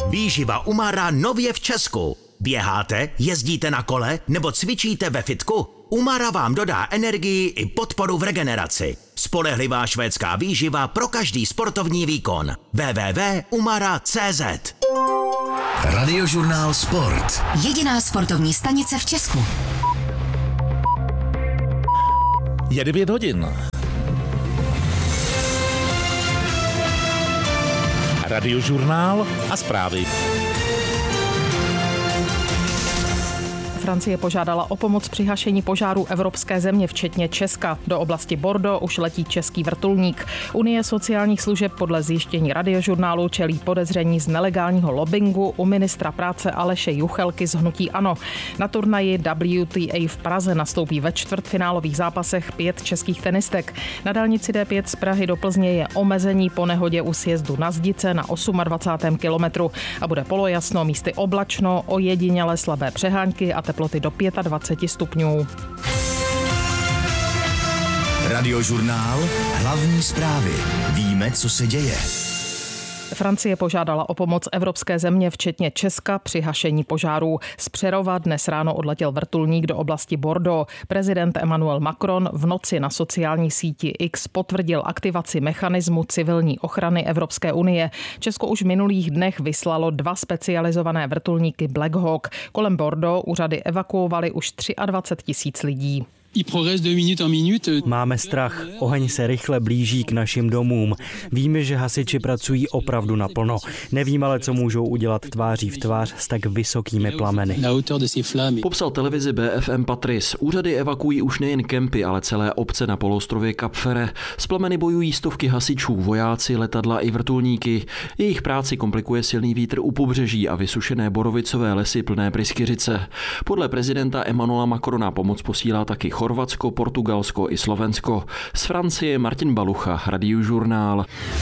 Výživa Umara nově v Česku. Běháte, jezdíte na kole nebo cvičíte ve fitku? Umara vám dodá energii i podporu v regeneraci. Spolehlivá švédská výživa pro každý sportovní výkon. www.umara.cz. Radiožurnál Sport. Jediná sportovní stanice v Česku. Je 9 hodin. Radiožurnál a zprávy. Francie požádala o pomoc při hašení požárů evropské země, včetně Česka. Do oblasti Bordeaux už letí český vrtulník. Unie sociálních služeb podle zjištění Radiožurnálu čelí podezření z nelegálního lobbingu u ministra práce Aleše Juchelky z hnutí ANO. Na turnaji WTA v Praze nastoupí ve čtvrtfinálových zápasech 5 českých tenistek. Na dálnici D5 z Prahy do Plzně je omezení po nehodě u sjezdu na Zdice na 28. kilometru a bude polojasno, místy oblačno, ojediněle slabé přehánky a teploty do 25 stupňů. Radiožurnál, hlavní zprávy. Víme, co se děje. Francie požádala o pomoc evropské země, včetně Česka, při hašení požárů. Z Přerova dnes ráno odletěl vrtulník do oblasti Bordeaux. Prezident Emmanuel Macron v noci na sociální síti X potvrdil aktivaci mechanismu civilní ochrany Evropské unie. Česko už v minulých dnech vyslalo 2 specializované vrtulníky Black Hawk. Kolem Bordeaux úřady evakuovaly už 23 000 lidí. Máme strach, oheň se rychle blíží k našim domům. Víme, že hasiči pracují opravdu naplno. Nevím ale, co můžou udělat tváří v tvář s tak vysokými plameny. Popsal televizi BFM Patrice. Úřady evakuují už nejen kempy, ale celé obce na poloostrově Cap Ferret. S plameny bojují stovky hasičů, vojáci, letadla i vrtulníky. Jejich práci komplikuje silný vítr u pobřeží a vysušené borovicové lesy plné pryskyřice. Podle prezidenta Emmanuela Macrona pomoc posílá taky Chorvatsko, Portugalsko i Slovensko. Z Francie Martin Balucha, Radiožurnál.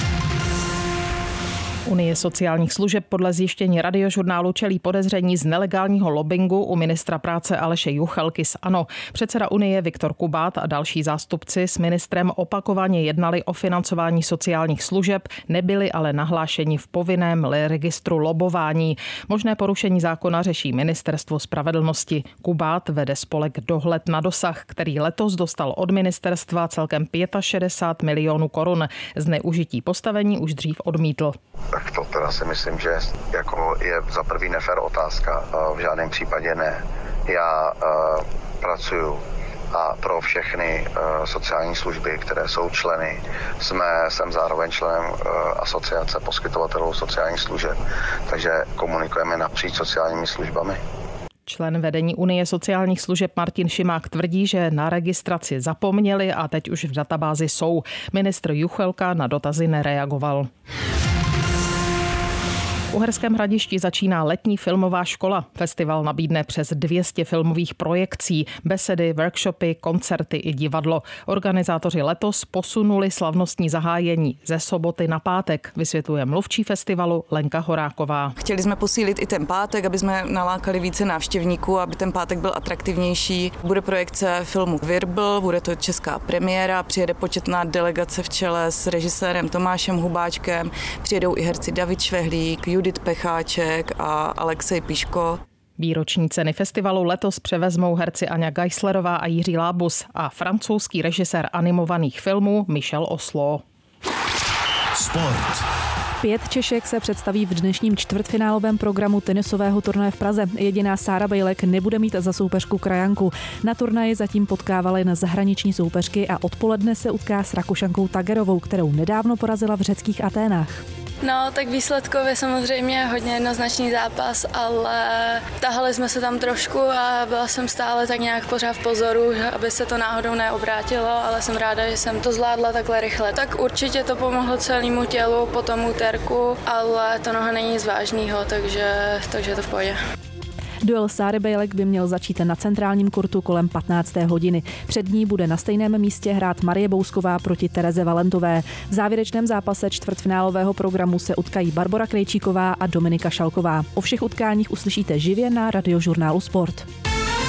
Unie sociálních služeb podle zjištění Radiožurnálu čelí podezření z nelegálního lobbingu u ministra práce Aleše Juchelky z ANO. Předseda Unie Viktor Kubát a další zástupci s ministrem opakovaně jednali o financování sociálních služeb, nebyli ale nahlášeni v povinném registru lobování. Možné porušení zákona řeší Ministerstvo spravedlnosti. Kubát vede spolek Dohled na dosah, který letos dostal od ministerstva celkem 65 milionů korun. Zneužití postavení už dřív odmítl. Tak to teda si myslím, že jako je za prvý nefér otázka. V žádném případě ne. Já pracuju a pro všechny sociální služby, které jsou členy. Jsem zároveň členem asociace poskytovatelů sociálních služeb, takže komunikujeme napříč sociálními službami. Člen vedení Unie sociálních služeb Martin Šimák tvrdí, že na registraci zapomněli a teď už v databázi jsou. Ministr Juchelka na dotazy nereagoval. V Uherském Hradišti začíná letní filmová škola. Festival nabídne přes 200 filmových projekcí, besedy, workshopy, koncerty i divadlo. Organizátoři letos posunuli slavnostní zahájení ze soboty na pátek, vysvětluje mluvčí festivalu Lenka Horáková. Chtěli jsme posílit i ten pátek, aby jsme nalákali více návštěvníků, aby ten pátek byl atraktivnější. Bude projekce filmu Virbl, bude to česká premiéra, přijede početná delegace v čele s režisérem Tomášem Hubáčkem, přijedou i herci David Švehlík, Judit Pecháček a Alexej Piško. Výroční ceny festivalu letos převezmou herci Aňa Geislerová a Jiří Lábus a francouzský režisér animovaných filmů Michel Oslo. Sport. 5 Češek se představí v dnešním čtvrtfinálovém programu tenisového turnaje v Praze. Jediná Sára Bejlek nebude mít za soupeřku krajanku. Na turnaji zatím potkávaly na zahraniční soupeřky a odpoledne se utká s Rakušankou Tagerovou, kterou nedávno porazila v řeckých Aténách. No, tak výsledkově samozřejmě hodně jednoznačný zápas, ale tahali jsme se tam trošku a byla jsem stále tak nějak pořád v pozoru, aby se to náhodou neobrátilo, ale jsem ráda, že jsem to zvládla takhle rychle. Tak určitě to pomohlo celému tělu po tom úterku, ale to noha není nic vážného, takže to v pohodě. Duel Sáry Bejlek by měl začít na centrálním kurtu kolem 15. hodiny. Před ní bude na stejném místě hrát Marie Bousková proti Tereze Valentové. V závěrečném zápase čtvrtfinálového programu se utkají Barbora Krejčíková a Dominika Šalková. O všech utkáních uslyšíte živě na Radiožurnálu Sport.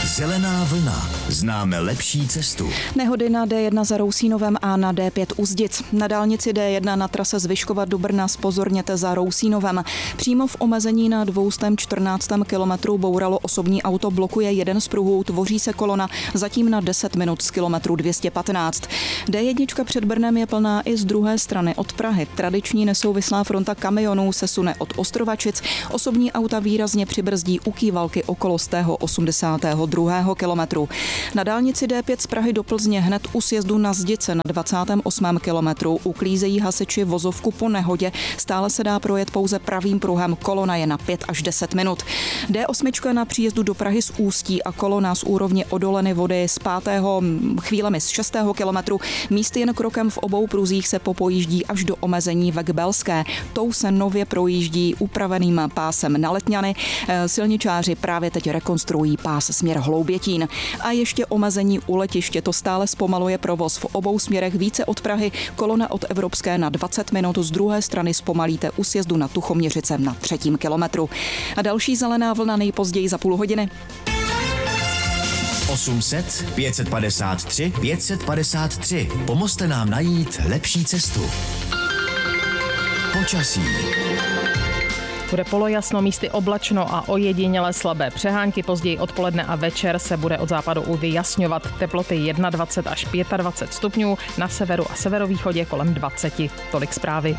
Zelená vlna. Známe lepší cestu. Nehody na D1 za Rousínovem a na D5 u Zdic. Na dálnici D1 na trase z Vyškova do Brna zpozorněte za Rousínovem. Přímo v omezení na 214. kilometru bouralo osobní auto, blokuje jeden z pruhů, tvoří se kolona zatím na 10 minut z kilometru 215. D1 před Brnem je plná i z druhé strany od Prahy. Tradiční nesouvislá fronta kamionů se sune od Ostrovačic. Osobní auta výrazně přibrzdí u Kývalky okolo 82. kilometru. Na dálnici D5 z Prahy do Plzně hned u sjezdu na Zdice na 28. kilometru uklízejí hasiči vozovku po nehodě. Stále se dá projet pouze pravým pruhem, kolona je na 5 až 10 minut. D8 na příjezdu do Prahy z Ústí a kolona z úrovně Odoleny Vody z 5. chvílemi z 6. kilometru. Místy jen krokem v obou pruzích se popojíždí až do omezení ve Kbelské. Tou se nově projíždí upraveným pásem na Letňany. Silničáři právě teď rekonstruují pás směr Hloubětín. A ještě omezení u letiště, to stále zpomaluje provoz v obou směrech více od Prahy. Kolona od Evropské na 20 minut, z druhé strany zpomalíte u sjezdu na Tuchoměřice na 3. kilometru. A další zelená vlna nejpozději za půl hodiny. 800 553 553. Pomozte nám najít lepší cestu. Počasí. Bude polojasno, místy oblačno a ojediněle slabé přehánky. Později odpoledne a večer se bude od západu vyjasňovat. Teploty 21 až 25 stupňů, na severu a severovýchodě kolem 20. Tolik zprávy.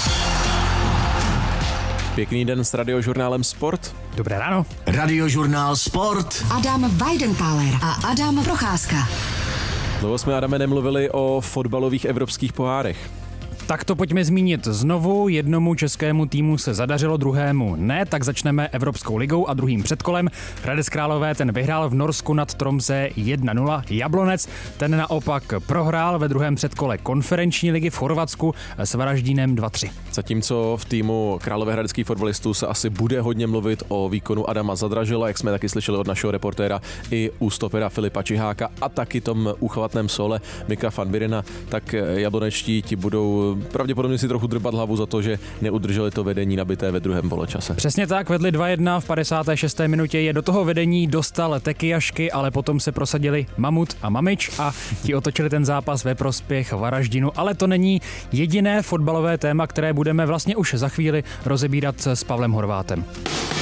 Pěkný den s Radiožurnálem Sport. Dobré ráno. Radiožurnál Sport. Adam Weidenthaler a Adam Procházka. Dlouho jsme, Adame, nemluvili o fotbalových evropských pohárech. Tak to pojďme zmínit znovu. Jednomu českému týmu se zadařilo, druhému ne, tak začneme Evropskou ligou a druhým předkolem. Hradec Králové, ten vyhrál v Norsku nad Tromsø 1-0. Jablonec, ten naopak prohrál ve druhém předkole konferenční ligy v Chorvatsku s Varaždínem 2-3. Zatímco v týmu královéhradeckých fotbalistů se asi bude hodně mluvit o výkonu Adama Zadražila, jak jsme taky slyšeli od našeho reportéra, i u stopera Filipa Čiháka a taky tom úchvatném sole Mika van Birena, tak jablonečtí ti budou pravděpodobně si trochu drbat hlavu za to, že neudrželi to vedení nabité ve druhém poločase. Přesně tak, vedli 2-1 v 56. minutě, je do toho vedení dostal Tekijašky, ale potom se prosadili Mamut a Mamič a ti otočili ten zápas ve prospěch Varaždinu, ale to není jediné fotbalové téma, které budeme vlastně už za chvíli rozebírat s Pavlem Horvátem.